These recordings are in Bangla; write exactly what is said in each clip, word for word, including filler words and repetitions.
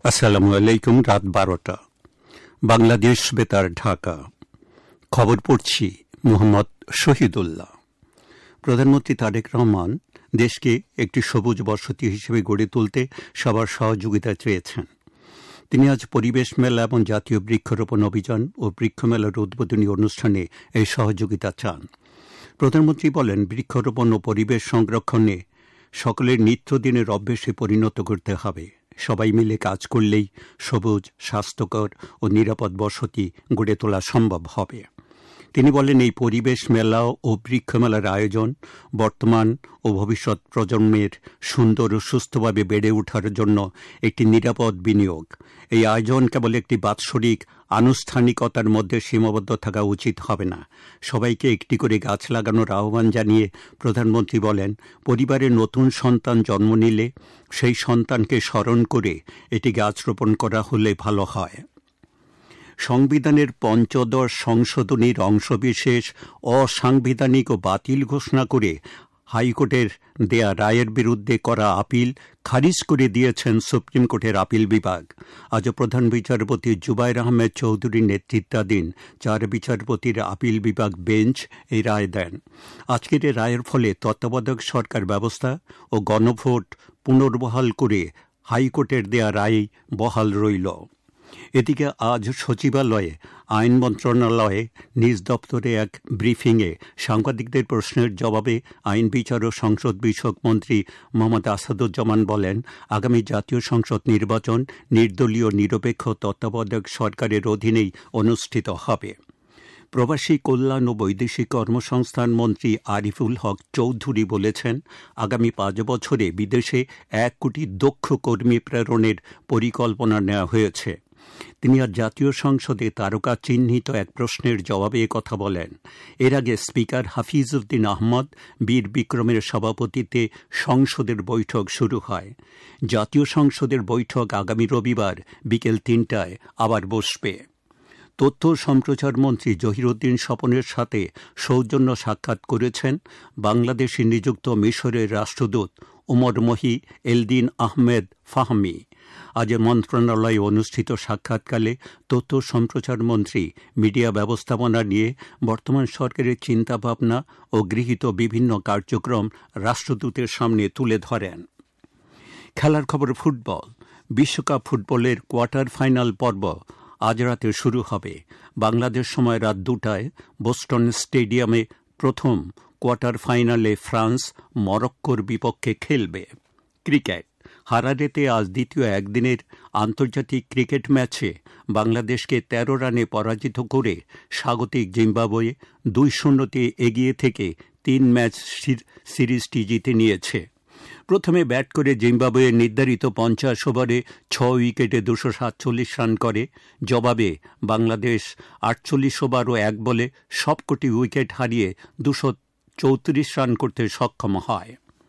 আসসালামু আলাইকুম। রাত বারোটা, বাংলাদেশ বেতার, ঢাকা। খবর পড়ছি মোহাম্মদ শহীদুল্লাহ। প্রধানমন্ত্রী তারেক রহমান দেশকে একটি সবুজ বসতি হিসেবে গড়ে তুলতে সবার সহযোগিতা চেয়েছেন। তিনি আজ পরিবেশ মেলা এবং জাতীয় বৃক্ষরোপণ অভিযান ও বৃক্ষ মেলার উদ্বোধনী অনুষ্ঠানে এই সহযোগিতা চান। প্রধানমন্ত্রী বলেন, বৃক্ষরোপণ ও পরিবেশ সংরক্ষণে সকলের নিত্যদিনের অভ্যেসে পরিণত করতে হবে। সবাই মিলে কাজ করলেই সবুজ, স্বাস্থ্যকর ও নিরাপদ বসতি গড়ে তোলা সম্ভব হবে। তিনি বলেন, এই পরিবেশ মেলা ও বৃক্ষ মেলার আয়োজন বর্তমান ও ভবিষ্যৎ প্রজন্মের সুন্দর ও সুস্থভাবে বেড়ে ওঠার জন্য একটি নিরাপদ বিনিয়োগ। এই আয়োজন কেবল একটি বাৎসরিক আনুষ্ঠানিকতার মধ্যে সীমাবদ্ধ থাকা উচিত হবে না। সবাইকে একটি করে গাছ লাগানোর আহ্বান জানিয়ে প্রধানমন্ত্রী বলেন, পরিবারে নতুন সন্তান জন্ম নিলে সেই সন্তানকে স্মরণ করে এটি গাছ রোপণ করা হলে ভালো হয়। সংবিধানের পঞ্চদশ সংশোধনীর অংশবিশেষ অসাংবিধানিক ও বাতিল ঘোষণা করে হাইকোর্টের দেয়া রায়ের বিরুদ্ধে করা আপিল খারিজ করে দিয়েছেন সুপ্রিম কোর্টের আপিল বিভাগ। আজ প্রধান বিচারপতি জুবায়ের আহমেদ চৌধুরীর নেতৃত্বাধীন চার বিচারপতির আপিল বিভাগ বেঞ্চ এই রায় দেন। আজকের এই রায়ের ফলে তত্ত্বাবধায়ক সরকার ব্যবস্থা ও গণভোট পুনর্বহাল করে হাইকোর্টের দেয়া রায় বহাল রইল। এদিকে আজ সচিবালয়ে আইন মন্ত্রণালয়ে নিজ দপ্তরে এক ব্রিফিংয়ে সাংবাদিকদের প্রশ্নের জবাবে আইন বিচার ও সংসদ বিষয়ক মন্ত্রী মোহাম্মদ আসাদুজ্জামান বলেন, আগামী জাতীয় সংসদ নির্বাচন নির্দলীয় নিরপেক্ষ তত্ত্বাবধায়ক সরকারের অধীনেই অনুষ্ঠিত হবে। প্রবাসী কল্যাণ ও বৈদেশিক কর্মসংস্থান মন্ত্রী আরিফুল হক চৌধুরী বলেছেন, আগামী পাঁচ বছরে বিদেশে এক কোটি দক্ষ কর্মী প্রেরণের পরিকল্পনা নেওয়া হয়েছে। তিনি আজ জাতীয় সংসদে তারকা চিহ্নিত এক প্রশ্নের জবাবে কথা বলেন। এর আগে স্পিকার হাফিজ উদ্দিন আহমদ বীর বিক্রমের সভাপতিত্বে সংসদের বৈঠক শুরু হয়। জাতীয় সংসদের বৈঠক আগামী রবিবার বিকেল তিনটায় আবার বসবে। তথ্য সম্প্রচার মন্ত্রী জহিরুদ্দিন স্বপনের সাথে সৌজন্য সাক্ষাৎ করেছেন বাংলাদেশে নিযুক্ত মিশরের রাষ্ট্রদূত ওমর মহি এলদিন আহমেদ ফাহমি। আজ মন্ত্রণালয়ে অনুষ্ঠিত সাক্ষাৎকালে তথ্য সম্প্রচার মন্ত্রী মিডিয়া ব্যবস্থাপনা নিয়ে বর্তমান সরকারের চিন্তাভাবনা ও গৃহীত বিভিন্ন কার্যক্রম রাষ্ট্রদূতের সামনে তুলে ধরেন। খেলার খবর ফুটবল। বিশ্বকাপ ফুটবলের কোয়ার্টার ফাইনাল পর্ব আজ রাতে শুরু হবে। বাংলাদেশ সময় রাত দুটায় বোস্টন স্টেডিয়ামে প্রথম কোয়ার্টার ফাইনালে ফ্রান্স মরক্কোর বিপক্ষে খেলবে। ক্রিকেট। হারারেতে আজ দ্বিতীয় একদিনের আন্তর্জাতিক ক্রিকেট ম্যাচে বাংলাদেশকে তেরো রানে পরাজিত করে স্বাগতিক জিম্বাবুয়ে দুই শূন্যতে এগিয়ে থেকে তিন ম্যাচ সিরিজটি জিতে নিয়েছে। প্রথমে ব্যাট করে জিম্বাবুয়ে নির্ধারিত পঞ্চাশ ওভারে ছ উইকেটে দুশো সাতচল্লিশ রান করে। জবাবে বাংলাদেশ আটচল্লিশ ওভার ও এক বলে সবকটি উইকেট হারিয়ে দুশো চৌত্রিশ রান করতে সক্ষম হয়।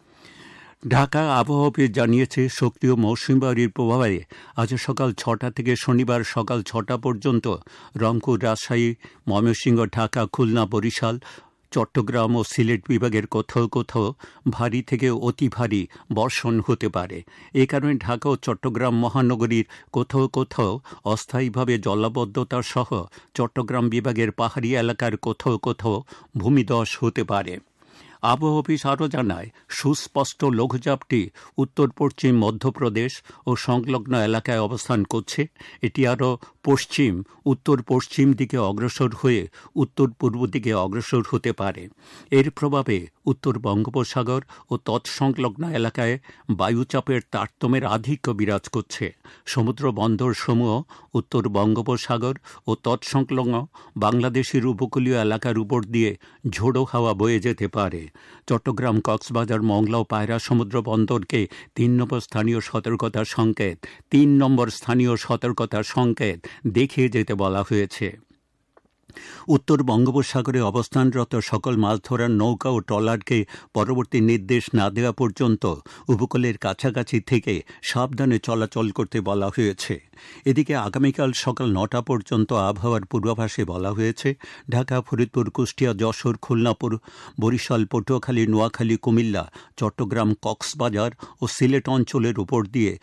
ঢাকা আবহাওয়া অফিস জানিয়েছে, সক্রিয় মৌসুমী বায়ুর প্রভাবে আজ সকাল ছটা থেকে শনিবার সকাল ছটা পর্যন্ত রংপুর, রাজশাহী, ময়মনসিংহ, ঢাকা, খুলনা, বরিশাল, চট্টগ্রাম ও সিলেট বিভাগের কোথাও কোথাও ভারী থেকে অতি ভারী বর্ষণ হতে পারে। এ কারণে ঢাকা ও চট্টগ্রাম মহানগরীর কোথাও কোথাও অস্থায়ীভাবে জলাবদ্ধতা সহ চট্টগ্রাম বিভাগের পাহাড়ি এলাকার কোথাও কোথাও ভূমিধস হতে পারে। আবহাওয়া অফিস আরও জানায়, সুস্পষ্ট লঘুচাপটি উত্তর পশ্চিম মধ্যপ্রদেশ ও সংলগ্ন এলাকায় অবস্থান করছে। এটি আরও পশ্চিম উত্তর পশ্চিম দিকে অগ্রসর হয়ে উত্তর পূর্ব দিকে অগ্রসর হতে পারে। এর প্রভাবে উত্তর বঙ্গোপসাগর ও তৎসংলগ্ন এলাকায় বায়ুচাপের তারতম্যের আধিক্য বিরাজ করছে। সমুদ্র বন্দরসমূহ উত্তর বঙ্গোপসাগর ও তৎসংলগ্ন বাংলাদেশের উপকূলীয় এলাকার উপর দিয়ে ঝোড়ো হাওয়া বয়ে যেতে পারে। চট্টগ্রাম, কক্সবাজার, মংলা ও পায়রা সমুদ্র বন্দরকে তিন নম্বর স্থানীয় সতর্কতার সংকেত তিন নম্বর স্থানীয় সতর্কতার সংকেত দেখিয়ে যেতে বলা হয়েছে। উত্তর বঙ্গোপসাগরে অবস্থানরত সকল মাছ ধরার নৌকা ও ট্রলারকে পরবর্তী নির্দেশ না দেওয়া পর্যন্ত উপকূলের কাছাকাছি থেকে সাবধানে চলাচল করতে বলা হয়েছে। এদিকে আগামীকাল সকাল নটা পর্যন্ত আবহাওয়ার পূর্বাভাসে বলা হয়েছে, ঢাকা, ফরিদপুর, কুষ্টিয়া, যশোর, খুলনা, বরিশাল, পটুয়াখালী, নোয়াখালী, কুমিল্লা, চট্টগ্রাম, কক্সবাজার ও সিলেট অঞ্চলের উপর দিয়ে